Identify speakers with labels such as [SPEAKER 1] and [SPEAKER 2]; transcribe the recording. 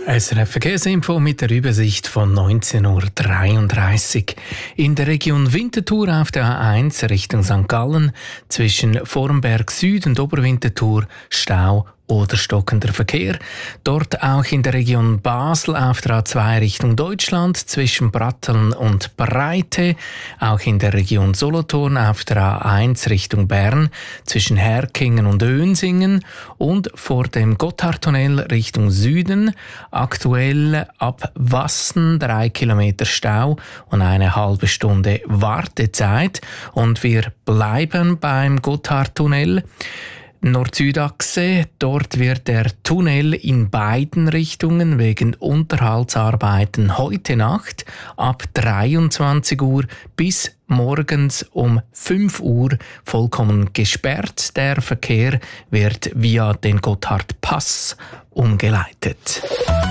[SPEAKER 1] SRF Verkehrsinfo mit der Übersicht von 19.33 Uhr. In der Region Winterthur auf der A1 Richtung St. Gallen zwischen Vormberg Süd und Oberwinterthur Stau oder stockender Verkehr. Dort auch in der Region Basel auf der A2 Richtung Deutschland zwischen Bratteln und Breite. Auch in der Region Solothurn auf der A1 Richtung Bern zwischen Herkingen und Önsingen und vor dem Gotthardtunnel Richtung Süden. Aktuell ab Wassen 3 Kilometer Stau und eine halbe Stunde Wartezeit. Und wir bleiben beim Gotthardtunnel. Nord-Süd-Achse, dort wird der Tunnel in beiden Richtungen wegen Unterhaltsarbeiten heute Nacht ab 23 Uhr bis morgens um 5 Uhr vollkommen gesperrt. Der Verkehr wird via den Gotthardpass umgeleitet.